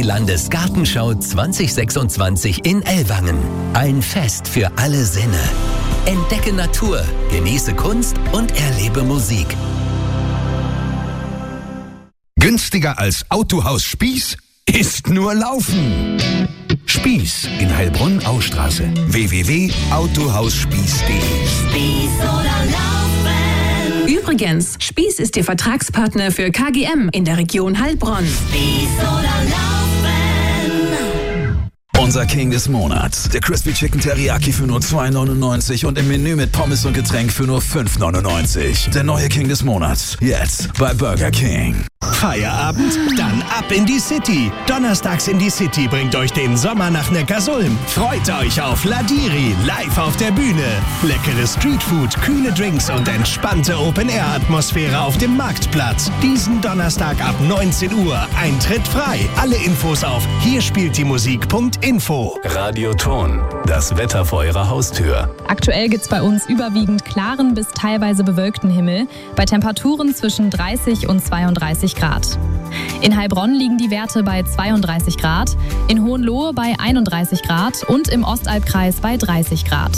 Landesgartenschau 2026 in Ellwangen. Ein Fest für alle Sinne. Entdecke Natur, genieße Kunst und erlebe Musik. Günstiger als Autohaus Spieß ist nur Laufen. Spieß in Heilbronn-Austraße. www.autohausspieß.de. Spieß oder Laufen. Übrigens, Spieß ist Ihr Vertragspartner für KGM in der Region Heilbronn. Spieß oder Laufen. Unser King des Monats. Der Crispy Chicken Teriyaki für nur 2,99 und im Menü mit Pommes und Getränk für nur 5,99. Der neue King des Monats. Jetzt bei Burger King. Feierabend? Dann ab in die City. Donnerstags in die City bringt euch den Sommer nach Neckarsulm. Freut euch auf Ladiri, live auf der Bühne. Leckere Streetfood, kühle Drinks und entspannte Open-Air-Atmosphäre auf dem Marktplatz. Diesen Donnerstag ab 19 Uhr. Eintritt frei. Alle Infos auf hierspieltdiemusik.info. Radioton. Das Wetter vor Ihrer Haustür. Aktuell gibt's bei uns überwiegend klaren bis teilweise bewölkten Himmel. Bei Temperaturen zwischen 30 und 32 Grad. In Heilbronn liegen die Werte bei 32 Grad, in Hohenlohe bei 31 Grad und im Ostalbkreis bei 30 Grad.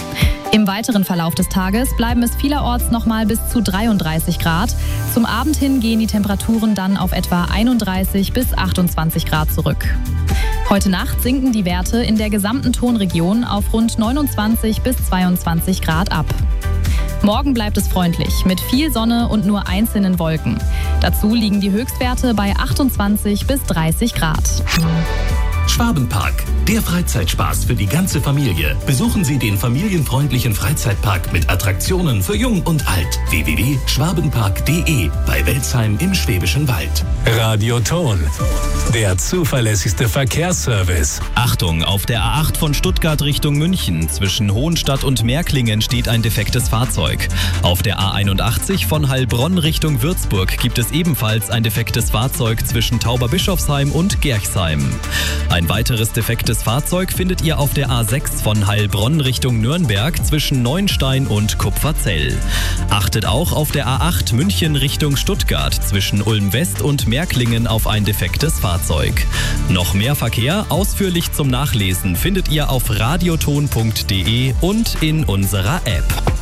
Im weiteren Verlauf des Tages bleiben es vielerorts nochmal bis zu 33 Grad. Zum Abend hin gehen die Temperaturen dann auf etwa 31 bis 28 Grad zurück. Heute Nacht sinken die Werte in der gesamten Tonregion auf rund 29 bis 22 Grad ab. Morgen bleibt es freundlich, mit viel Sonne und nur einzelnen Wolken. Dazu liegen die Höchstwerte bei 28 bis 30 Grad. Schwabenpark, der Freizeitspaß für die ganze Familie. Besuchen Sie den familienfreundlichen Freizeitpark mit Attraktionen für Jung und Alt. www.schwabenpark.de bei Welzheim im Schwäbischen Wald. Radioton, der zuverlässigste Verkehrsservice. Achtung, auf der A8 von Stuttgart Richtung München zwischen Hohenstadt und Märklingen steht ein defektes Fahrzeug. Auf der A81 von Heilbronn Richtung Würzburg gibt es ebenfalls ein defektes Fahrzeug zwischen Tauberbischofsheim und Gerchsheim. Ein weiteres defektes Fahrzeug findet ihr auf der A6 von Heilbronn Richtung Nürnberg zwischen Neuenstein und Kupferzell. Achtet auch auf der A8 München Richtung Stuttgart zwischen Ulm West und Märklingen auf ein defektes Fahrzeug. Noch mehr Verkehr ausführlich zum Nachlesen findet ihr auf radioton.de und in unserer App.